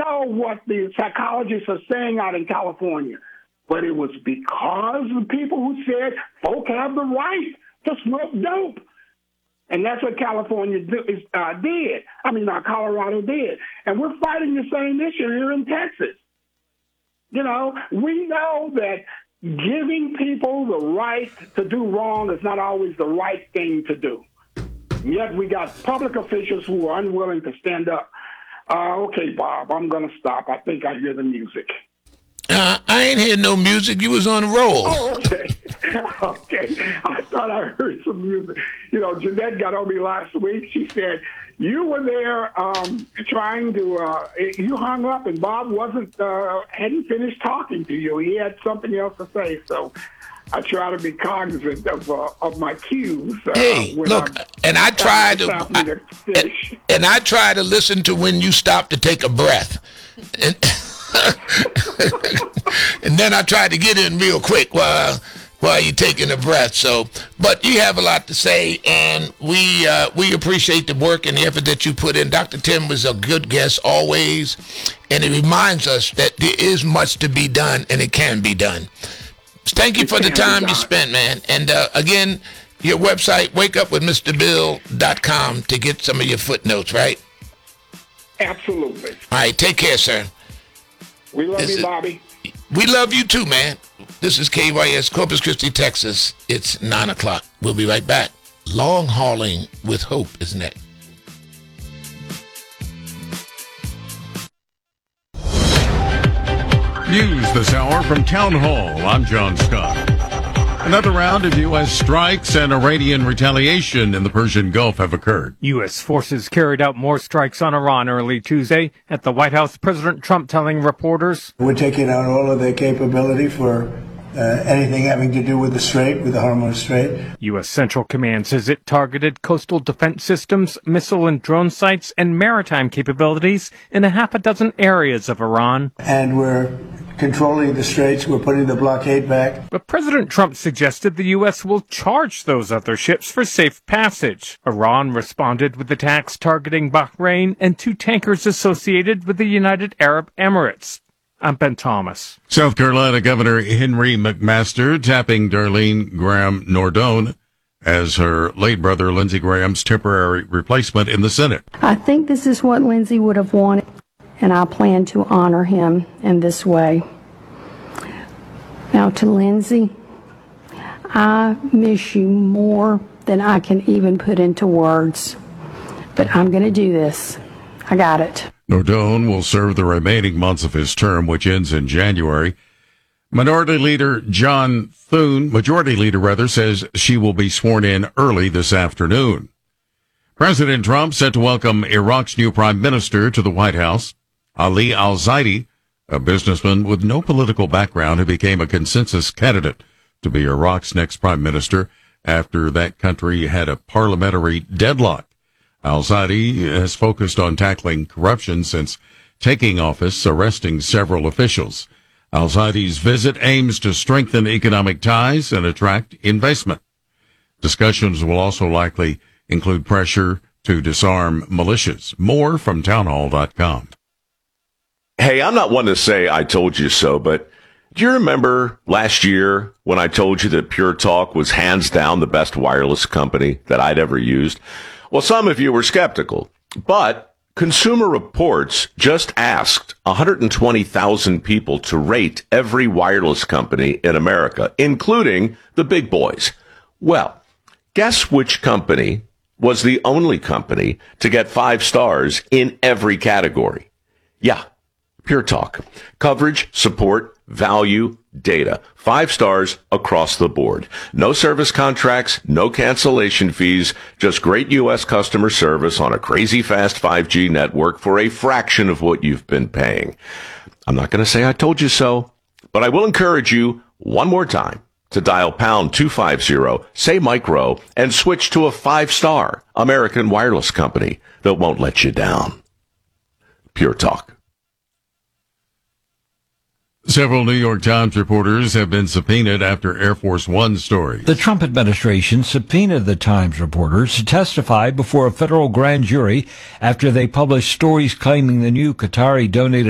know what the psychologists are saying out in California, but it was because of people who said folk have the right to smoke dope. And that's what California did. Colorado did. And we're fighting the same issue here in Texas. You know, we know that giving people the right to do wrong is not always the right thing to do. And yet we got public officials who are unwilling to stand up. Okay, Bob, I'm going to stop. I think I hear the music. I ain't hear no music. You was on a roll. Oh, okay. Okay. I thought I heard some music. You know, Jeanette got on me last week. She said, you were there trying to, you hung up and Bob hadn't finished talking to you. He had something else to say. So I try to be cognizant of my cues. Hey, look, and I try and I try to listen to when you stop to take a breath. And then I try to get in real quick while you're taking a breath. So, but you have a lot to say, and we appreciate the work and the effort that you put in. Dr. Tim was a good guest always, and it reminds us that there is much to be done, and it can be done. Thank you for the time you spent, man. And again, your website, wakeupwithmrbill.com, to get some of your footnotes, right? Absolutely. All right, take care, sir. We love you, Bobby. We love you too, man. This is KYS, Corpus Christi, Texas. It's 9 o'clock. We'll be right back. Long Hauling with Hope is next. News this hour from Town Hall. I'm John Scott. Another round of U.S. strikes and Iranian retaliation in the Persian Gulf have occurred. U.S. forces carried out more strikes on Iran early Tuesday. At the White House, President Trump telling reporters, we're taking out all of their capability for anything having to do with the Strait, with the Hormuz Strait. U.S. Central Command says it targeted coastal defense systems, missile and drone sites, and maritime capabilities in a half a dozen areas of Iran. And we're controlling the straits. We're putting the blockade back. But President Trump suggested the U.S. will charge those other ships for safe passage. Iran responded with attacks targeting Bahrain and 2 tankers associated with the United Arab Emirates. I'm Ben Thomas. South Carolina Governor Henry McMaster tapping Darlene Graham Nordone as her late brother Lindsey Graham's temporary replacement in the Senate. I think this is what Lindsey would have wanted, and I plan to honor him in this way. Now to Lindsey, I miss you more than I can even put into words, but I'm going to do this. I got it. Nordone will serve the remaining months of his term, which ends in January. Majority Leader says she will be sworn in early this afternoon. President Trump set to welcome Iraq's new prime minister to the White House. Ali al-Zaidi, a businessman with no political background who became a consensus candidate to be Iraq's next prime minister after that country had a parliamentary deadlock. Al-Zaidi has focused on tackling corruption since taking office, arresting several officials. Al-Zaidi's visit aims to strengthen economic ties and attract investment. Discussions will also likely include pressure to disarm militias. More from townhall.com. Hey, I'm not one to say I told you so, but do you remember last year when I told you that Pure Talk was hands down the best wireless company that I'd ever used? Well, some of you were skeptical, but Consumer Reports just asked 120,000 people to rate every wireless company in America, including the big boys. Well, guess which company was the only company to get 5 stars in every category? Yeah, Pure Talk. Coverage, support, value, data. 5 stars across the board. No service contracts, no cancellation fees, just great U.S. customer service on a crazy fast 5G network for a fraction of what you've been paying. I'm not going to say I told you so, but I will encourage you one more time to dial pound 250, say micro, and switch to a 5-star American wireless company that won't let you down. Pure Talk. Several New York Times reporters have been subpoenaed after Air Force One stories. The Trump administration subpoenaed the Times reporters to testify before a federal grand jury after they published stories claiming the new Qatari donated